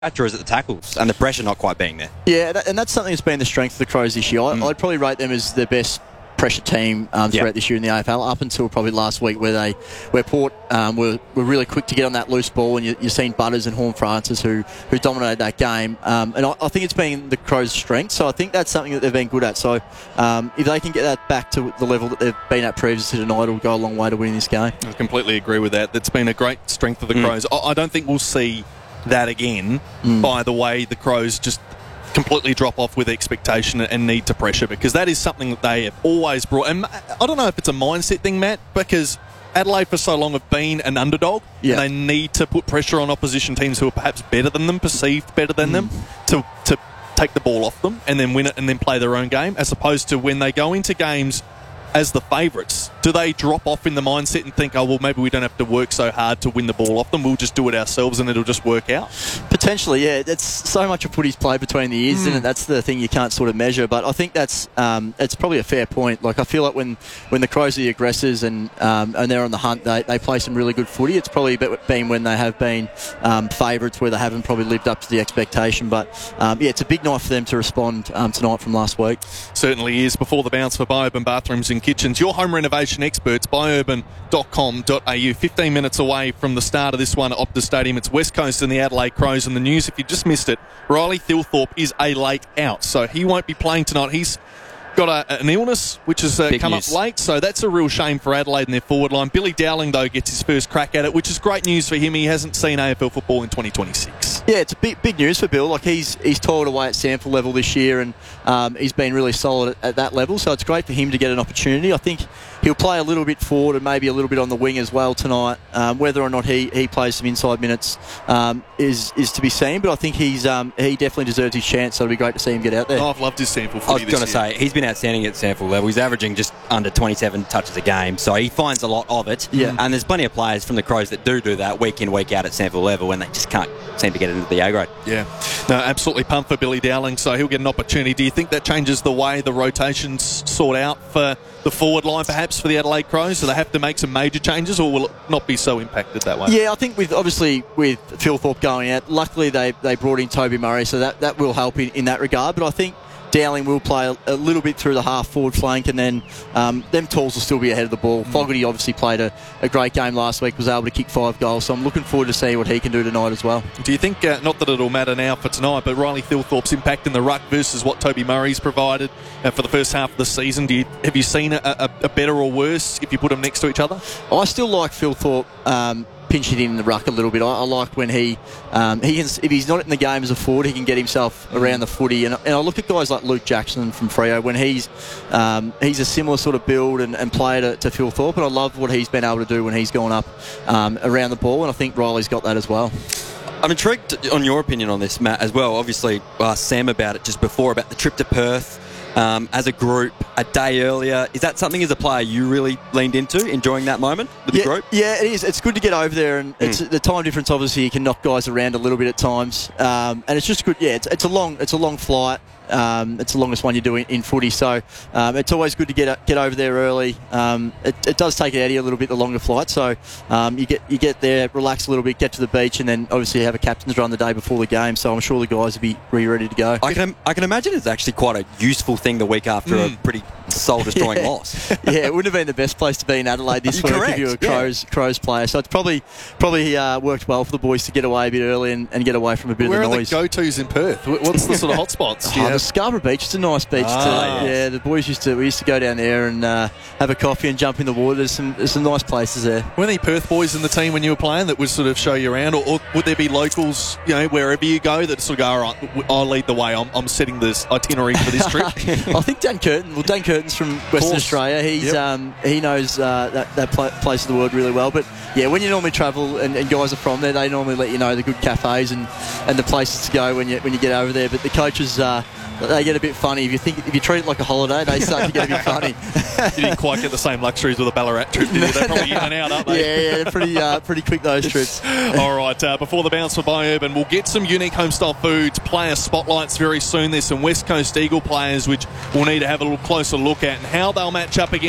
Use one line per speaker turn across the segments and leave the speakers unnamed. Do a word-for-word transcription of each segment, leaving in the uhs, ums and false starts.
Or is it the tackles and the pressure not quite being there?
Yeah, that, and that's something that's been the strength of the Crows this year. I, mm. I'd probably rate them as the best pressure team um, throughout yep. this year in the A F L, up until probably last week, where they where Port um, were, were really quick to get on that loose ball, and you, you've seen Butters and Horne-Francis who who dominated that game. Um, and I, I think it's been the Crows' strength, so I think that's something that they've been good at. So um, if they can get that back to the level that they've been at previously tonight, it'll go a long way to winning this game.
I completely agree with that. That's been a great strength of the mm. Crows. I, I don't think we'll see that again mm. by the way the Crows just completely drop off with expectation and need to pressure, because that is something that they have always brought. And I don't know if it's a mindset thing, Matt, because Adelaide for so long have been an underdog, yeah. and they need to put pressure on opposition teams who are perhaps better than them, perceived better than mm. them, to to take the ball off them and then win it and then play their own game, as opposed to when they go into games as the favourites, do they drop off in the mindset and think, oh, well, maybe we don't have to work so hard to win the ball off them, we'll just do it ourselves and it'll just work out?
Potentially, yeah. It's so much of footy's played between the ears, mm. isn't it? That's the thing you can't sort of measure, but I think that's um, it's probably a fair point. Like, I feel like when, when the Crows are the aggressors and um, and they're on the hunt, they, they play some really good footy. It's probably been when they have been um, favourites where they haven't probably lived up to the expectation, but um, yeah, it's a big night for them to respond um, tonight from last week.
Certainly is. Before the bounce for Biourban Bathrooms and Kitchens, your home renovation experts, biourban dot com dot a u. fifteen minutes away from the start of this one at Optus Stadium. It's West Coast and the Adelaide Crows. In the news, if you just missed it, Riley Thilthorpe is a late out, so he won't be playing tonight. He's got a, an illness which has uh, come news. up late, so that's a real shame for Adelaide and their forward line. Billy Dowling, though, gets his first crack at it, which is great news for him. He hasn't seen A F L football in twenty twenty-six.
Yeah, it's a big big news for Bill. Like, he's he's toiled away at sample level this year, and um, he's been really solid at, at that level, so it's great for him to get an opportunity. I think he'll play a little bit forward and maybe a little bit on the wing as well tonight. Um, whether or not he, he plays some inside minutes um, is is to be seen, but I think he's um, he definitely deserves his chance, so it'll be great to see him get out there.
Oh, I've loved his sample
footy. I was
going
to say, he's been outstanding at sample level. He's averaging just under twenty-seven touches a game, so he finds a lot of it.
Yeah.
And there's plenty of players from the Crows that do do that week in, week out at sample level, when they just can't seem to get into the A grade.
Yeah, no, absolutely pumped for Billy Dowling, so he'll get an opportunity. Do you think that changes the way the rotations sort out for the forward line, perhaps, for the Adelaide Crows? Do they have to make some major changes, or will it not be so impacted that way?
Yeah, I think with obviously with Thilthorpe going out, luckily they, they brought in Toby Murray, so that, that will help in, in that regard. But I think Dowling will play a, a little bit through the half forward flank, and then um, them tools will still be ahead of the ball. Mm. Fogarty obviously played a, a great game last week, was able to kick five goals, so I'm looking forward to seeing what he can do tonight as well.
Do you think, uh, not that it'll matter now for tonight, but Riley Thilthorpe's impact in the ruck versus what Toby Murray's provided uh, for the first half of the season, do you, have you seen a, a, a better or worse if you put them next to each other?
I still like Thilthorpe um, pinching in the ruck a little bit. I, I like when he um, he can, if he's not in the game as a forward, he can get himself around the footy. And, and I look at guys like Luke Jackson from Freo, when he's um, he's a similar sort of build and, and player to, to Thilthorpe, and I love what he's been able to do when he's gone up um, around the ball, and I think Riley's got that as well.
I'm intrigued on your opinion on this, Matt, as well. Obviously, I asked Sam about it just before, about the trip to Perth. Um, as a group, a day earlier, is that something as a player you really leaned into, enjoying that moment with
yeah,
the group?
Yeah, it is. It's good to get over there, and mm. it's the time difference. Obviously, you can knock guys around a little bit at times, um, and it's just good. Yeah, it's, it's a long, it's a long flight. Um, it's the longest one you do in, in footy, so um, it's always good to get get over there early. Um, it, it does take it out of you a little bit, the longer flight, so um, you get you get there, relax a little bit, get to the beach, and then obviously have a captain's run the day before the game. So I'm sure the guys will be really ready to go.
I can I can imagine it's actually quite a useful thing the week after mm. a pretty soul-destroying
yeah.
loss.
Yeah, it wouldn't have been the best place to be in Adelaide this week if you were a Crows, yeah. Crows player. So it's probably probably uh, worked well for the boys to get away a bit early and, and get away from a bit
Where
of the noise.
Where are the go-tos in Perth? What's the sort of hotspots?
Oh, the Scarborough Beach. It's a nice beach.
Ah,
to,
yes.
Yeah, the boys used to we used to go down there and uh, have a coffee and jump in the water. There's some there's some nice places there.
Were there any Perth boys in the team when you were playing that would sort of show you around, or, or would there be locals, you know, wherever you go that sort of go, all right, I'll lead the way. I'm, I'm setting this itinerary for this trip.
I think Dan Curtin. Well, Dan Curtin's from Western Australia. He's
yep.
um, he knows uh, that that pl- place of the world really well. But yeah, when you normally travel and, and guys are from there, they normally let you know the good cafes and, and the places to go when you when you get over there. But the coaches. Uh, They get a bit funny. If you think if you treat it like a holiday, they start to get a bit funny.
You didn't quite get the same luxuries with a Ballarat trip, did you? They're probably in and out, aren't they?
Yeah, yeah, pretty uh, pretty quick, those trips.
All right, uh, before the bounce for Biourban, we'll get some unique homestyle foods, player spotlights very soon. There's some West Coast Eagle players which we'll need to have a little closer look at and how they'll match up against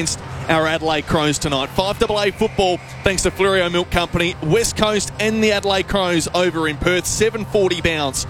our Adelaide Crows tonight. five A A football, thanks to Fleurieu Milk Company. West Coast and the Adelaide Crows over in Perth. seven forty bounce